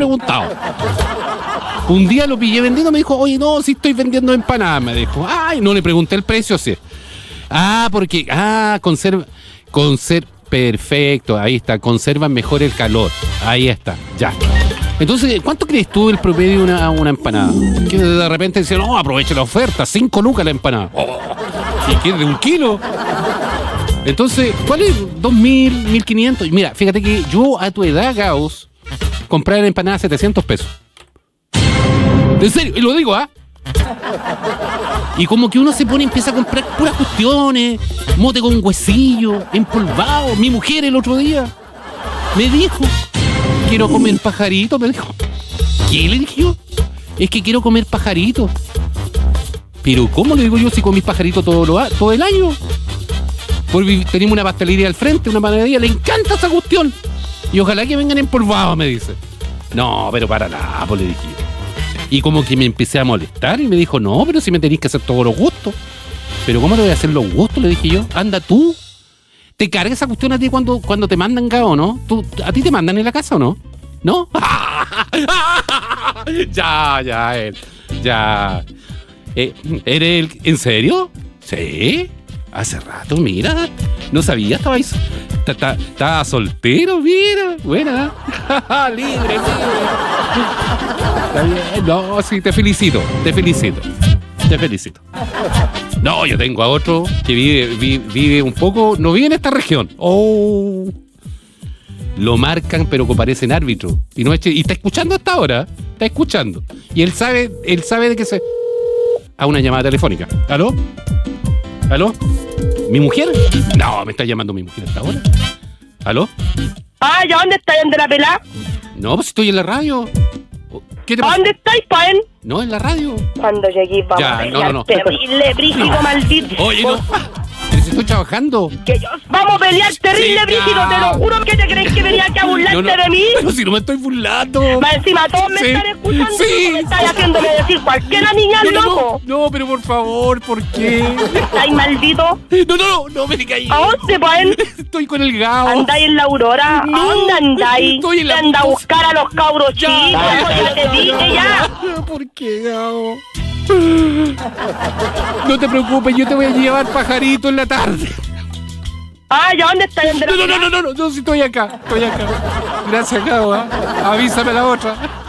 preguntado. Un día lo pillé vendiendo, me dijo, oye, no, si estoy vendiendo empanadas, me dijo. Ay, no le pregunté el precio, sí. Porque, perfecto, ahí está, conservan mejor el calor. Ahí está, ya. Entonces, ¿cuánto crees tú el promedio de una empanada? Que de repente dicen, no, aproveche la oferta, 5 lucas la empanada. ¿Y qué? ¿De 1 kilo? Entonces, ¿cuál es? 2.000, 1.500. Mira, fíjate que yo a tu edad, Gauss, compré la empanada a 700 pesos. En serio, y lo digo, Y como que uno se pone, empieza a comprar puras cuestiones, mote con huesillo, empolvado. Mi mujer el otro día me dijo, quiero comer pajarito, me dijo. ¿Qué? Le dije yo. Es que quiero comer pajarito. Pero ¿cómo le digo yo si comí pajarito todo el año? Porque tenemos una pastelería al frente, una panadería, le encanta esa cuestión. Y ojalá que vengan empolvados, me dice. No, pero para nada, pues le dije yo. Y como que me empecé a molestar y me dijo, no, pero si me tenéis que hacer todos los gustos. ¿Pero cómo te voy a hacer los gustos? Le dije yo. Anda tú. ¿Te carga esa cuestión a ti cuando te mandan, Gao, no? ¿A ti te mandan en la casa o no? ¿No? Ya. ¿Eres el... ¿En serio? Sí. Hace rato, mira. No sabía, estaba soltero, mira. Buena. Libre. Está bien. No, sí, te felicito. No, yo tengo a otro que vive un poco, no vive en esta región. Lo marcan, pero que parecen árbitro. Y está escuchando hasta ahora. Está escuchando. Y él sabe de qué se... A una llamada telefónica. ¿Aló? ¿Mi mujer? No, me está llamando mi mujer hasta ahora. ¿Aló? ¿Ya dónde estáis, de la pelá? No, pues estoy en la radio. ¿Qué te pasa? ¿Dónde estáis, Paen? No, en la radio. Cuando llegué, vamos a pelear. No. Terrible, brígido, maldito. Oye, no. Pero si estoy trabajando. Vamos a pelear terrible, Sí, brígido. Te lo juro que te crees que venía aquí a burlarte de mí. Pero si no me estoy burlando. Más encima todos me están escuchando. Sí. Me estás haciéndome decir cualquiera niña loco. No, pero por favor, ¿por qué? ¿Estáis maldito? No me digas ahí. ¿A dónde, Paen? Estoy con el Gao. ¿Andáis en la Aurora? No, ¿A dónde andáis? estoy en la... Te anda a buscar a los cabros chicos. Ya te dije ya. ¿Por qué, Gao? No te preocupes, yo te voy a llevar pajarito en la tarde. ¿Ya dónde estáis? No, si estoy acá. Gracias, Gao. Avísame la otra.